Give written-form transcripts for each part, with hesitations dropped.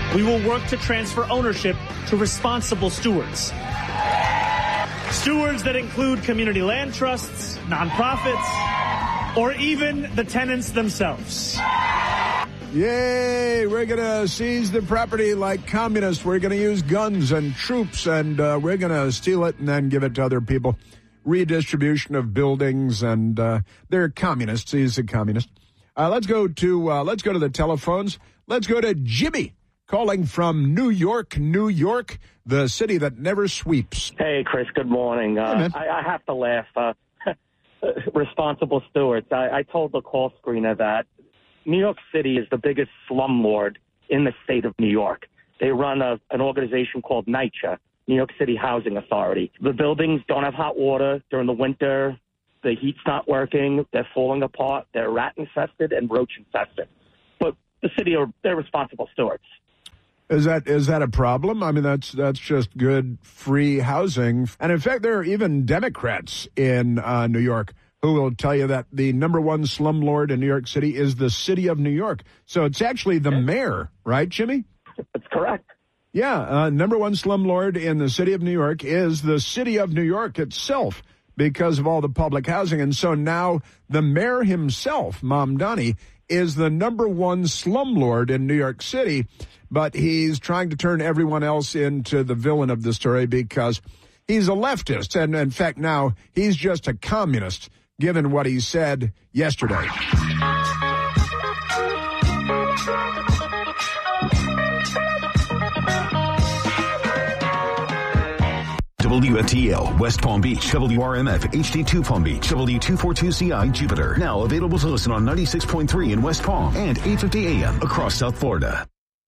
We will work to transfer ownership to responsible stewards. Stewards that include community land trusts, nonprofits, or even the tenants themselves. Yay, we're going to seize the property like communists. We're going to use guns and troops, and we're going to steal it and then give it to other people. Redistribution of buildings, and they're communists. He's a communist. Let's go to the telephones. Let's go to Jimmy, calling from New York, the city that never sweeps. Hey, Chris, good morning. Hey, I have to laugh. Responsible stewards. I told the call screener that New York City is the biggest slumlord in the state of New York. They run an organization called NYCHA, New York City Housing Authority. The buildings don't have hot water during the winter. The heat's not working. They're falling apart. They're rat-infested and roach-infested. But the city, they're responsible stewards. Is that a problem? I mean, that's just good free housing. And in fact, there are even Democrats in New York who will tell you that the number one slumlord in New York City is the city of New York. So it's actually the mayor, right, Jimmy? That's correct. Yeah, number one slumlord in the city of New York is the city of New York itself because of all the public housing. And so now the mayor himself, Mamdani, is the number one slumlord in New York City, but he's trying to turn everyone else into the villain of the story because he's a leftist. And in fact, now he's just a communist, given what he said yesterday. WFTL, West Palm Beach, WRMF, HD2 Palm Beach, W242CI, Jupiter. Now available to listen on 96.3 in West Palm and 850 AM across South Florida.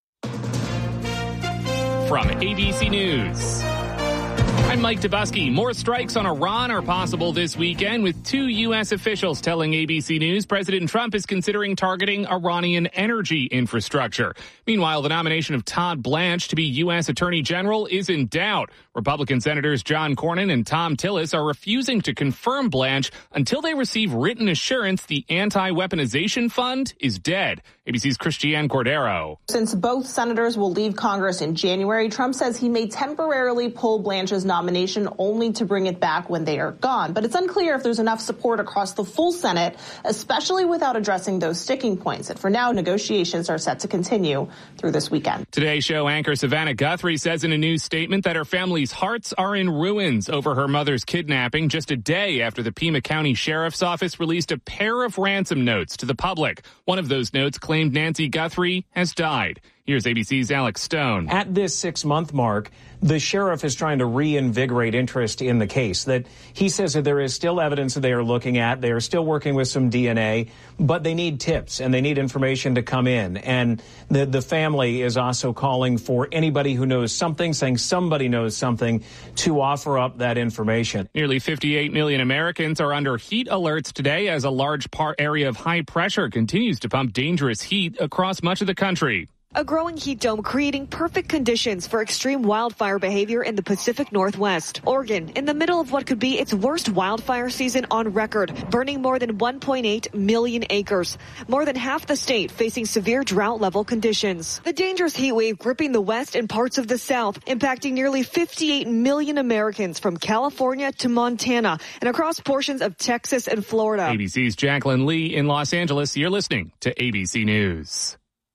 From ABC News, I'm Mike Dubusky. More strikes on Iran are possible this weekend, with 2 U.S. officials telling ABC News President Trump is considering targeting Iranian energy infrastructure. Meanwhile, the nomination of Todd Blanche to be U.S. Attorney General is in doubt. Republican Senators John Cornyn and Tom Tillis are refusing to confirm Blanche until they receive written assurance the anti-weaponization fund is dead. ABC's Christiane Cordero. Since both senators will leave Congress in January, Trump says he may temporarily pull Blanche's nomination only to bring it back when they are gone. But it's unclear if there's enough support across the full Senate, especially without addressing those sticking points. And for now, negotiations are set to continue through this weekend. Today Show anchor Savannah Guthrie says in a news statement that her family's hearts are in ruins over her mother's kidnapping, just a day after the Pima County Sheriff's Office released a pair of ransom notes to the public. One of those notes claimed Nancy Guthrie has died. Here's ABC's Alex Stone. At this 6-month mark, the sheriff is trying to reinvigorate interest in the case. That he says that there is still evidence that they are looking at. They are still working with some DNA, but they need tips and they need information to come in. And the family is also calling for anybody who knows something, saying somebody knows something, to offer up that information. Nearly 58 million Americans are under heat alerts today as a large area of high pressure continues to pump dangerous heat across much of the country. A growing heat dome creating perfect conditions for extreme wildfire behavior in the Pacific Northwest. Oregon, in the middle of what could be its worst wildfire season on record, burning more than 1.8 million acres. More than half the state facing severe drought-level conditions. The dangerous heat wave gripping the West and parts of the South, impacting nearly 58 million Americans from California to Montana and across portions of Texas and Florida. ABC's Jacqueline Lee in Los Angeles. You're listening to ABC News.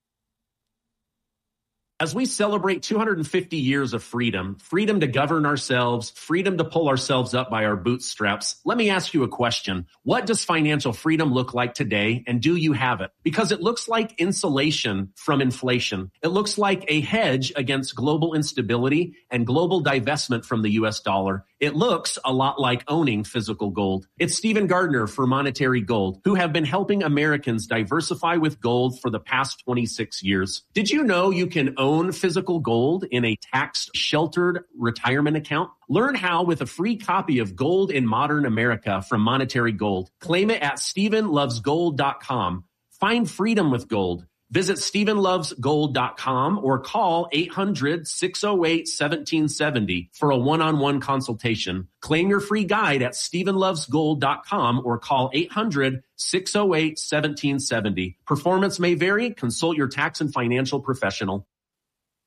As we celebrate 250 years of freedom to govern ourselves, freedom to pull ourselves up by our bootstraps, let me ask you a question. What does financial freedom look like today, and do you have it? Because it looks like insulation from inflation. It looks like a hedge against global instability and global divestment from the U.S. dollar. It looks a lot like owning physical gold. It's Stephen Gardner for Monetary Gold, who have been helping Americans diversify with gold for the past 26 years. Did you know you can own physical gold in a tax-sheltered retirement account? Learn how with a free copy of Gold in Modern America from Monetary Gold. Claim it at StephenLovesGold.com. Find freedom with gold. Visit StephenLovesGold.com or call 800-608-1770 for a one-on-one consultation. Claim your free guide at StephenLovesGold.com or call 800-608-1770. Performance may vary. Consult your tax and financial professional.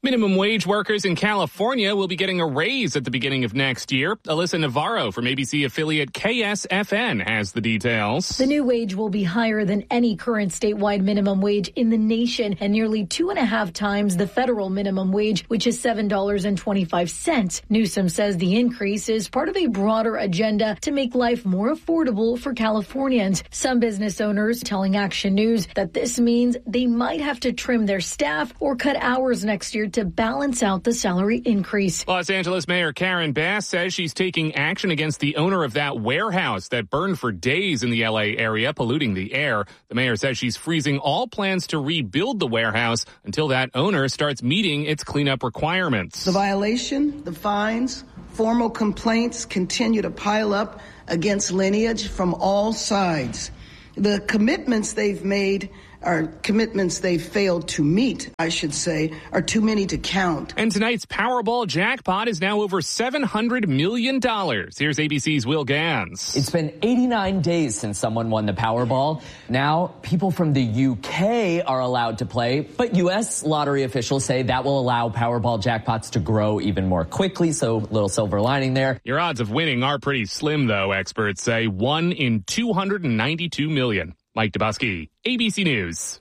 Minimum wage workers in California will be getting a raise at the beginning of next year. Alyssa Navarro from ABC affiliate KSFN has the details. The new wage will be higher than any current statewide minimum wage in the nation and nearly 2.5 times the federal minimum wage, which is $7.25. Newsom says the increase is part of a broader agenda to make life more affordable for Californians. Some business owners telling Action News that this means they might have to trim their staff or cut hours next year to balance out the salary increase. Los Angeles Mayor Karen Bass says she's taking action against the owner of that warehouse that burned for days in the L.A. area, polluting the air. The mayor says she's freezing all plans to rebuild the warehouse until that owner starts meeting its cleanup requirements. The violation, the fines, formal complaints continue to pile up against Lineage from all sides. The commitments they've made are commitments they failed to meet, I should say, are too many to count. And tonight's Powerball jackpot is now over $700 million. Here's ABC's Will Gans. It's been 89 days since someone won the Powerball. Now, people from the UK are allowed to play, but U.S. lottery officials say that will allow Powerball jackpots to grow even more quickly, so little silver lining there. Your odds of winning are pretty slim, though, experts say. 1 in 292 million. Mike Dubusky, ABC News.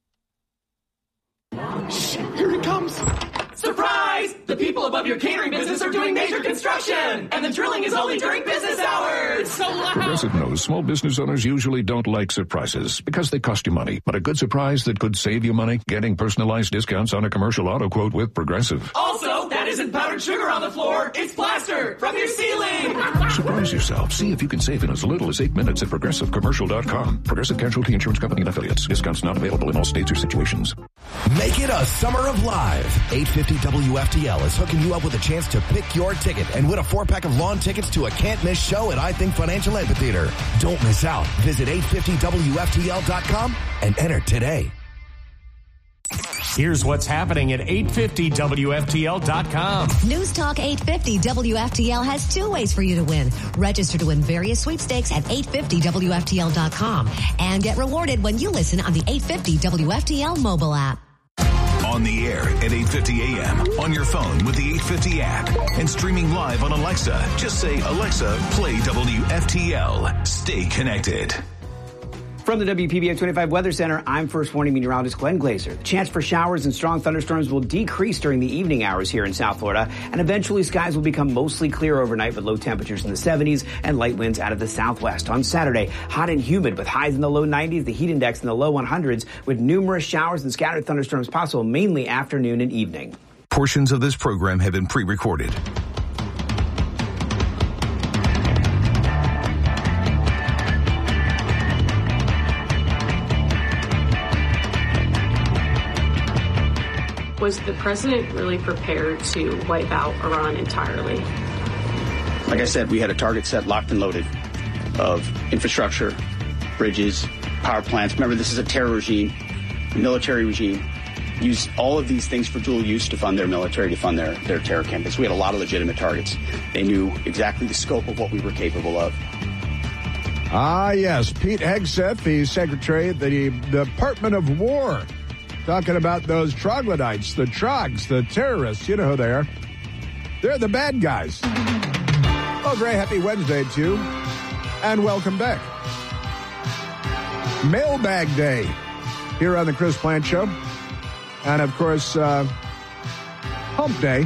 Shh, here he comes. Surprise! The people above your catering business are doing major construction, and the drilling is only during business hours. So loud. Progressive knows small business owners usually don't like surprises because they cost you money. But a good surprise that could save you money? Getting personalized discounts on a commercial auto quote with Progressive. Also, that isn't powdered sugar on the floor. It's plaster from your ceiling. Surprise yourself. See if you can save in as little as 8 minutes at ProgressiveCommercial.com. Progressive Casualty Insurance Company and Affiliates. Discounts not available in all states or situations. Make it a summer of live. 850 WFTL is hooking you up with a chance to pick your ticket and win a 4-pack of lawn tickets to a can't-miss show at I Think Financial Amphitheater. Don't miss out. Visit 850WFTL.com and enter today. Here's what's happening at 850WFTL.com. News Talk 850 WFTL has 2 ways for you to win. Register to win various sweepstakes at 850WFTL.com and get rewarded when you listen on the 850 WFTL mobile app. On the air at 8:50 a.m. on your phone with the 850 app and streaming live on Alexa. Just say, Alexa, play WFTL. Stay connected. From the WPBA 25 Weather Center, I'm First Warning Meteorologist Glenn Glazer. The chance for showers and strong thunderstorms will decrease during the evening hours here in South Florida, and eventually skies will become mostly clear overnight with low temperatures in the 70s and light winds out of the southwest. On Saturday, hot and humid with highs in the low 90s, the heat index in the low 100s, with numerous showers and scattered thunderstorms possible mainly afternoon and evening. Portions of this program have been pre-recorded. Was the president really prepared to wipe out Iran entirely? Like I said, we had a target set, locked and loaded, of infrastructure, bridges, power plants. Remember, this is a terror regime, military regime. Use all of these things for dual use to fund their military, to fund their terror campaigns. We had a lot of legitimate targets. They knew exactly the scope of what we were capable of. Ah, yes. Pete Hegseth, the Secretary of the Department of War, talking about those troglodytes, the trogs, the terrorists. You know who they are. They're the bad guys. Oh, great. Happy Wednesday to you, and welcome back. Mailbag Day here on the Chris Plant Show. And, of course, Hump Day,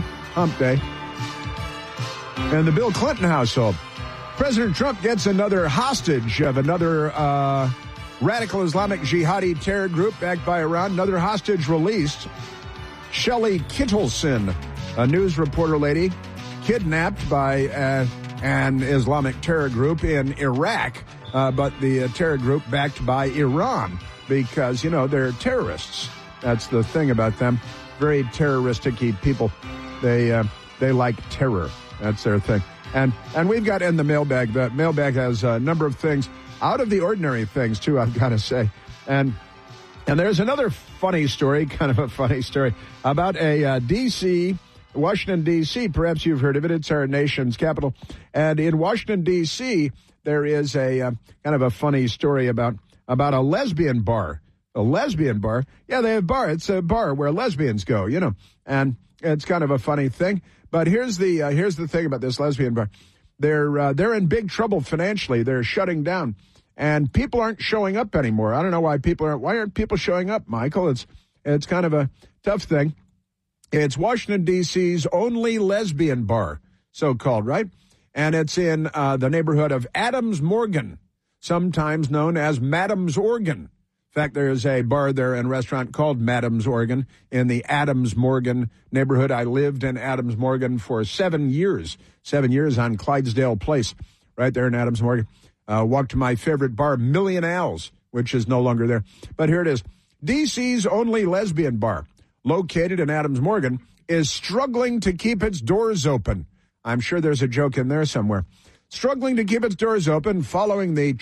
in the Bill Clinton household. President Trump gets another hostage of another radical Islamic jihadi terror group backed by Iran. Another hostage released. Shelley Kittleson, a news reporter lady, kidnapped by an Islamic terror group in Iraq, but the terror group backed by Iran because, you know, they're terrorists. That's the thing about them. Very terroristic-y people. They like terror. That's their thing. And we've got in the mailbag. The mailbag has a number of things, out of the ordinary things, too, I've got to say. And there's another funny story, kind of a funny story, about a Washington, D.C., perhaps you've heard of it. It's our nation's capital. And in Washington, D.C., there is a kind of a funny story about a lesbian bar A lesbian bar? Yeah, they have a bar. It's a bar where lesbians go, you know. And it's kind of a funny thing. But here's the thing about this lesbian bar. They're in big trouble financially. They're shutting down. And people aren't showing up anymore. I don't know why aren't people showing up, Michael? It's kind of a tough thing. It's Washington, D.C.'s only lesbian bar, so-called, right? And it's in the neighborhood of Adams Morgan, sometimes known as Madam's Organ. In fact, there's a bar there and restaurant called Madam's Organ in the Adams Morgan neighborhood. I lived in Adams Morgan for 7 years on Clydesdale Place, right there in Adams Morgan. Walked to my favorite bar, Million Al's, which is no longer there. But here it is. D.C.'s only lesbian bar, located in Adams Morgan, is struggling to keep its doors open. I'm sure there's a joke in there somewhere. Struggling to keep its doors open following the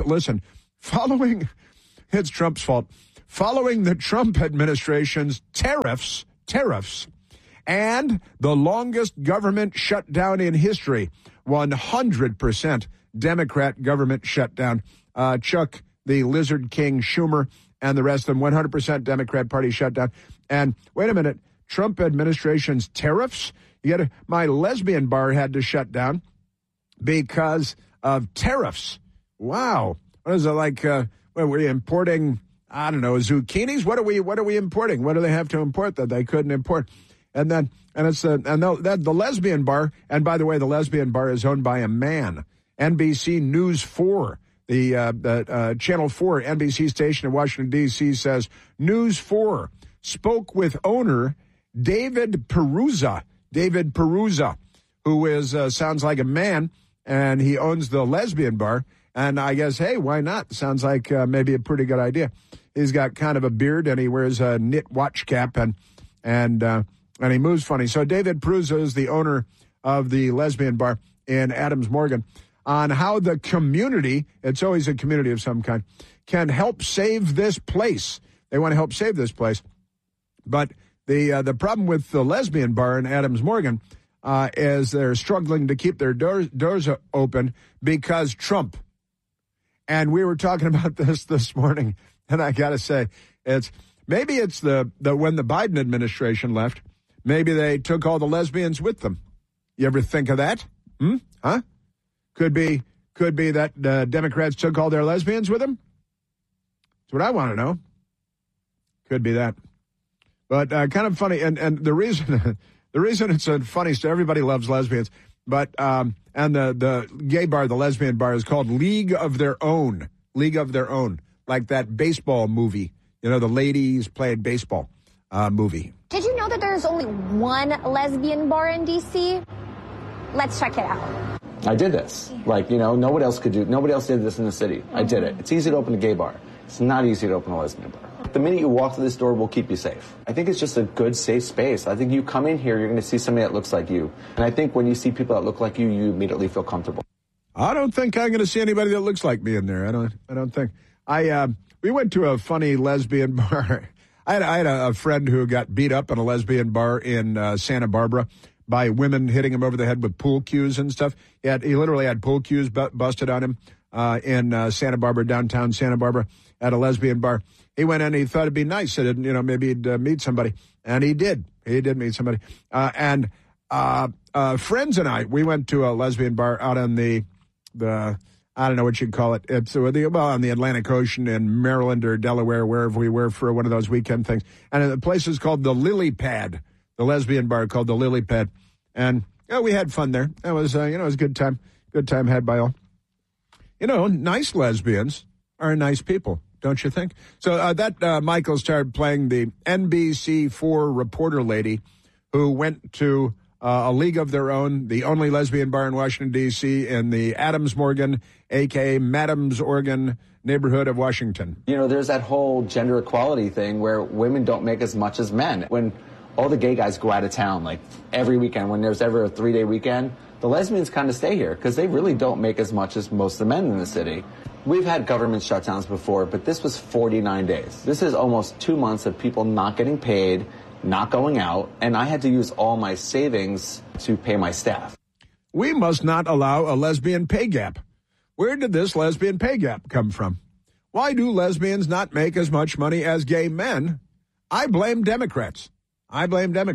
it's Trump's fault. Following the Trump administration's tariffs, and the longest government shutdown in history, 100% Democrat government shutdown. Chuck, the Lizard King, Schumer, and the rest of them, 100% Democrat Party shutdown. And wait a minute, Trump administration's tariffs? My lesbian bar had to shut down because of tariffs. Wow. What is it like? We're importing, I don't know, zucchinis? What are we importing? What do they have to import that they couldn't import? And it's the lesbian bar. And by the way, the lesbian bar is owned by a man. NBC News 4, the Channel 4 NBC station in Washington, D.C. says News 4 spoke with owner David Peruza, who is sounds like a man, and he owns the lesbian bar. And I guess, hey, why not? Sounds like maybe a pretty good idea. He's got kind of a beard, and he wears a knit watch cap, and he moves funny. So David Peruza is the owner of the lesbian bar in Adams Morgan, on how the community, it's always a community of some kind, can help save this place. They want to help save this place. But the problem with the lesbian bar in Adams Morgan is they're struggling to keep their doors open because Trump. And we were talking about this morning, and I got to say, maybe it's the when the Biden administration left, maybe they took all the lesbians with them. You ever think of that? Huh? Could be that Democrats took all their lesbians with them. That's what I want to know. Could be that. But kind of funny, and the reason it's a funny story, everybody loves lesbians, but and the gay bar, the lesbian bar, is called League of Their Own, like that baseball movie. You know, the ladies playing baseball movie. Did you know that there's only one lesbian bar in D.C.? Let's check it out. I did this. Nobody else could do. Nobody else did this in the city. I did it. It's easy to open a gay bar. It's not easy to open a lesbian bar. The minute you walk through this door, we'll keep you safe. I think it's just a good, safe space. I think you come in here, you're going to see somebody that looks like you. And I think when you see people that look like you, you immediately feel comfortable. I don't think I'm going to see anybody that looks like me in there. I don't think. We went to a funny lesbian bar. I had a friend who got beat up in a lesbian bar in Santa Barbara by women hitting him over the head with pool cues and stuff. He literally had pool cues busted on him in Santa Barbara, downtown Santa Barbara, at a lesbian bar. He went in, he thought it'd be nice, maybe he'd meet somebody. And he did. He did meet somebody. And friends and I, we went to a lesbian bar out on the I don't know what you'd call it. It's on the Atlantic Ocean in Maryland or Delaware, wherever we were for one of those weekend things. And the place is called the Lily Pad, the lesbian bar called the Lily Pad. And we had fun there. It was, it was a good time. Good time had by all. Nice lesbians are nice people, don't you think? So Michael started playing the NBC4 reporter lady who went to a League of Their Own, the only lesbian bar in Washington, D.C., in the Adams Morgan, a.k.a. Madam's Organ neighborhood of Washington. There's that whole gender equality thing where women don't make as much as men. When all the gay guys go out of town, like every weekend, when there's ever a 3-day weekend, the lesbians kind of stay here because they really don't make as much as most of the men in the city. We've had government shutdowns before, but this was 49 days. This is almost 2 months of people not getting paid, not going out, and I had to use all my savings to pay my staff. We must not allow a lesbian pay gap. Where did this lesbian pay gap come from? Why do lesbians not make as much money as gay men? I blame Democrats. Why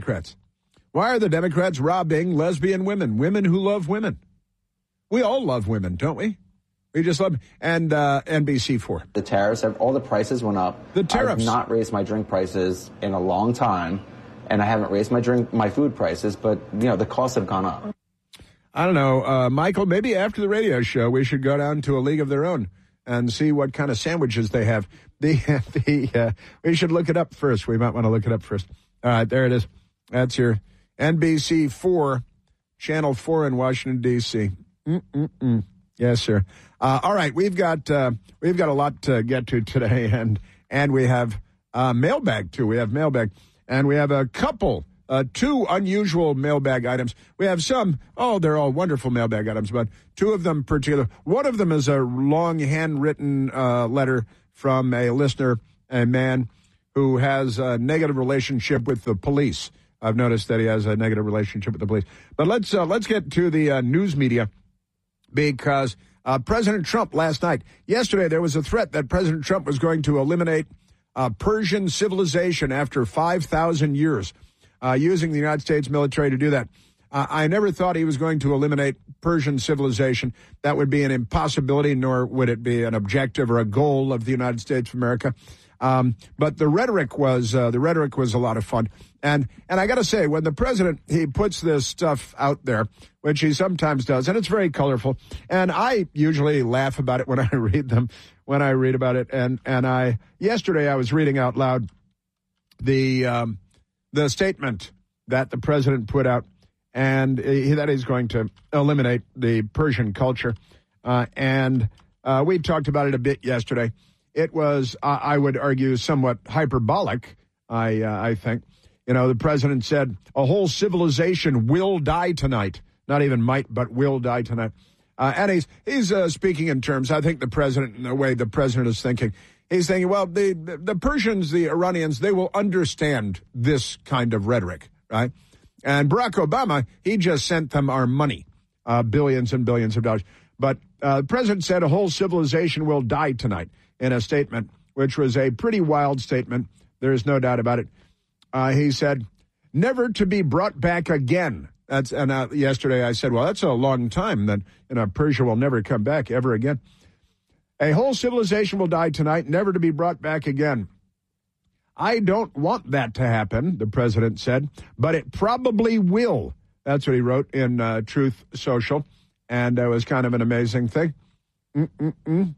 are the Democrats robbing lesbian women who love women? We all love women, don't we? We just love, and NBC4. The tariffs, all the prices went up. The tariffs. I've not raised my drink prices in a long time, and I haven't raised my food prices, but, the costs have gone up. I don't know, Michael, maybe after the radio show, we should go down to A League of Their Own and see what kind of sandwiches they have. We should look it up first. We might want to look it up first. All right, there it is. That's your NBC4, Channel 4 in Washington, D.C. Yes, sir. All right, we've got a lot to get to today, and we have mailbag, too. We have mailbag, and we have a couple, two unusual mailbag items. We have some, they're all wonderful mailbag items, but two of them particular. One of them is a long handwritten letter from a listener, a man who has a negative relationship with the police. I've noticed that he has a negative relationship with the police. But let's get to the news media, because President Trump yesterday there was a threat that President Trump was going to eliminate Persian civilization after 5,000 years, using the United States military to do that. I never thought he was going to eliminate Persian civilization. That would be an impossibility, nor would it be an objective or a goal of the United States of America. But the rhetoric was a lot of fun. And I got to say, when the president, he puts this stuff out there, which he sometimes does, and it's very colorful, and I usually laugh about it when I read about it. And yesterday I was reading out loud the statement that the president put out, and that he's going to eliminate the Persian culture. And we talked about it a bit yesterday. It was, I would argue, somewhat hyperbolic, I think. The president said a whole civilization will die tonight. Not even might, but will die tonight. And he's speaking in terms, I think the president, in the way the president is thinking, he's thinking, well, the Persians, the Iranians, they will understand this kind of rhetoric, right? And Barack Obama, he just sent them our money, billions and billions of dollars. But the president said a whole civilization will die tonight in a statement, which was a pretty wild statement. There's no doubt about it. He said, never to be brought back again. Yesterday I said, well, that's a long time that Persia will never come back ever again. A whole civilization will die tonight, never to be brought back again. I don't want that to happen, the president said, but it probably will. That's what he wrote in Truth Social, and it was kind of an amazing thing. And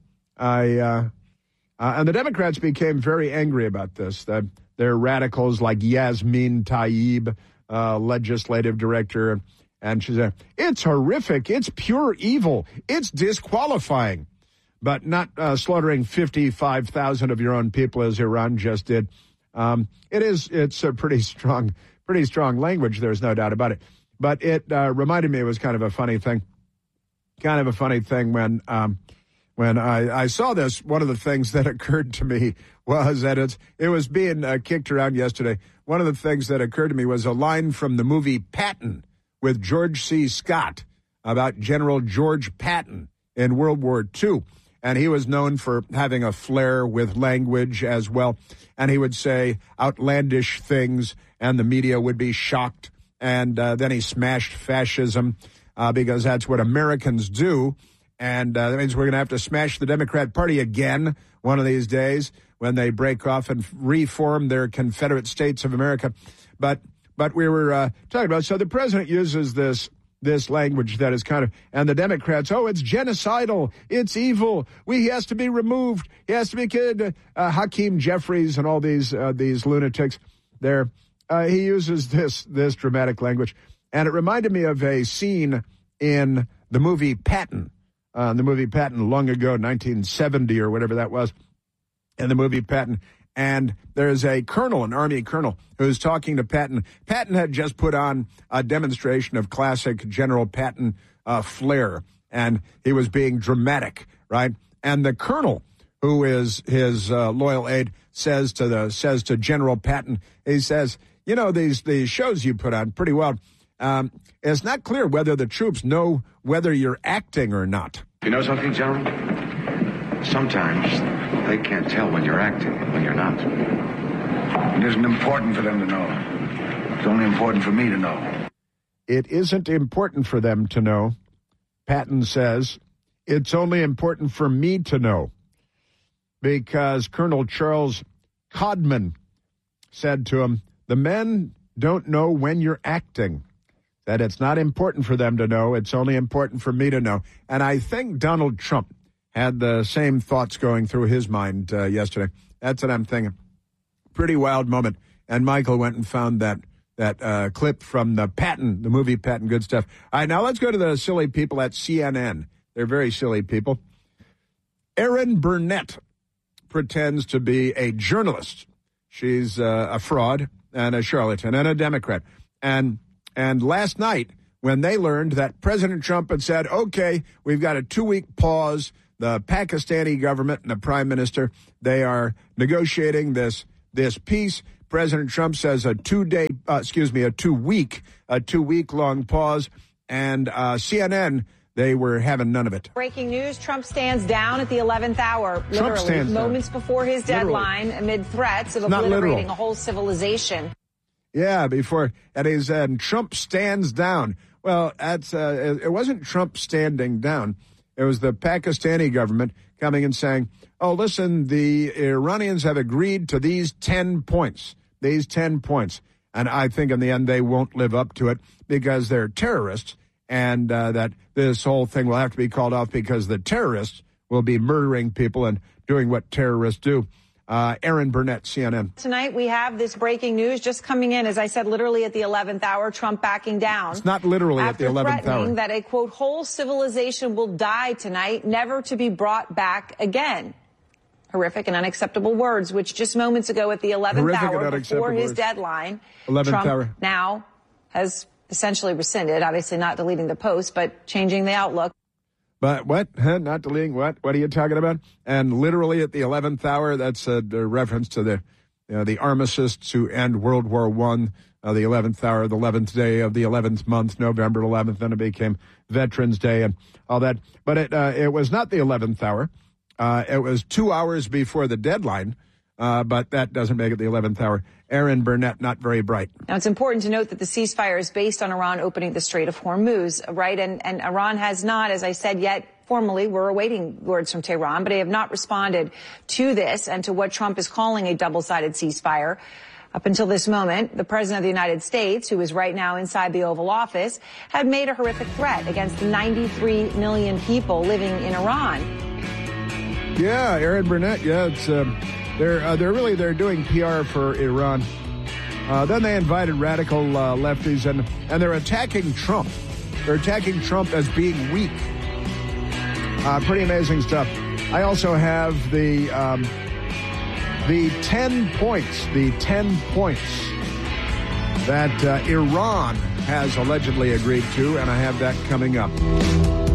the Democrats became very angry about this. They're radicals like Yasmin Tayyib, legislative director, and she said, it's horrific, it's pure evil, it's disqualifying. But not slaughtering 55,000 of your own people as Iran just did. It's a pretty strong language, there's no doubt about it. But it reminded me, it was kind of a funny thing when I saw this. One of the things that occurred to me was that it was being kicked around yesterday. One of the things that occurred to me was a line from the movie Patton with George C. Scott about General George Patton in World War II. And he was known for having a flair with language as well. And he would say outlandish things, and the media would be shocked. And then he smashed fascism because that's what Americans do. And that means we're going to have to smash the Democrat Party again one of these days when they break off and reform their Confederate States of America. But we were talking about, so the president uses this language that is kind of, and the Democrats, it's genocidal, it's evil, he has to be removed, he has to be killed. Hakeem Jeffries and all these lunatics there. He uses this dramatic language. And it reminded me of a scene in the movie Patton. Long ago, 1970 or whatever that was, in the movie Patton. And there's a colonel, an Army colonel, who's talking to Patton. Patton had just put on a demonstration of classic General Patton flair, and he was being dramatic, right? And the colonel, who is his loyal aide, says to General Patton, he says, these shows you put on, pretty well. It's not clear whether the troops know whether you're acting or not. You know something, General? sometimes they can't tell when you're acting and when you're not. It isn't important for them to know. It's only important for me to know. It isn't important for them to know. Patton says, it's only important for me to know. Because Colonel Charles Codman said to him, the men don't know when you're acting. That it's not important for them to know. It's only important for me to know. And I think Donald Trump had the same thoughts going through his mind yesterday. That's what I'm thinking. Pretty wild moment. And Michael went and found that clip from the Patton, the movie Patton, good stuff. All right, now let's go to the silly people at CNN. They're very silly people. Erin Burnett pretends to be a journalist. She's a fraud and a charlatan and a Democrat. And last night, when they learned that President Trump had said, okay, we've got a 2-week pause, the Pakistani government and the prime minister, they are negotiating this peace. President Trump says a 2-week long pause, and CNN, they were having none of it. Breaking news, Trump stands down at the 11th hour, literally moments before his deadline, amid threats of obliterating a whole civilization. Yeah, and he said Trump stands down. Well, it wasn't Trump standing down. It was the Pakistani government coming and saying, oh, listen, the Iranians have agreed to these 10 points. These 10 points. And I think in the end they won't live up to it because they're terrorists, and that this whole thing will have to be called off because the terrorists will be murdering people and doing what terrorists do. Erin Burnett, CNN. Tonight we have this breaking news just coming in, as I said, literally at the 11th hour, Trump backing down. It's not literally at the 11th hour. After threatening that a, quote, whole civilization will die tonight, never to be brought back again. Horrific and unacceptable words, which just moments ago at the 11th hour before his deadline, Trump now has essentially rescinded, obviously not deleting the post, but changing the outlook. But what? Not deleting what? What are you talking about? And literally at the 11th hour, that's a reference to the armistice to end World War I, the 11th hour, the 11th day of the 11th month, November 11th, then it became Veterans Day and all that. But it was not the 11th hour. It was 2 hours before the deadline, but that doesn't make it the 11th hour. Erin Burnett, not very bright. Now, it's important to note that the ceasefire is based on Iran opening the Strait of Hormuz, right? And Iran has not, as I said, yet formally, we're awaiting words from Tehran, but they have not responded to this and to what Trump is calling a double-sided ceasefire. Up until this moment, the President of the United States, who is right now inside the Oval Office, had made a horrific threat against the 93 million people living in Iran. Yeah, Erin Burnett. Yeah, it's they're doing PR for Iran. Then they invited radical lefties, and they're attacking Trump. They're attacking Trump as being weak. Pretty amazing stuff. I also have the 10 points. The 10 points that Iran has allegedly agreed to, and I have that coming up.